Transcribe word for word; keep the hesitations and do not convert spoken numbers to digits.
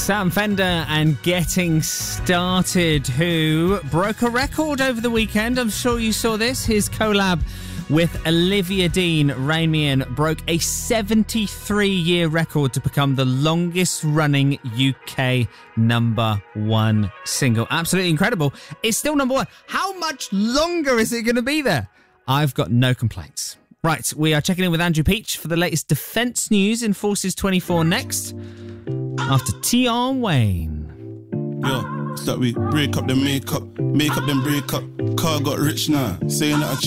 Sam Fender and Getting Started, who broke a record over the weekend. I'm sure you saw this. His collab with Olivia Dean, Rain Me In, broke a seventy-three-year record to become the longest-running U K number one single. Absolutely incredible. It's still number one. How much longer is it going to be there? I've got no complaints. Right, we are checking in with Andrew Peach for the latest defence news in Forces twenty-four next, after Tion Wayne. Yo, it's that we break up the makeup, make up them break up. Car got rich now, saying that I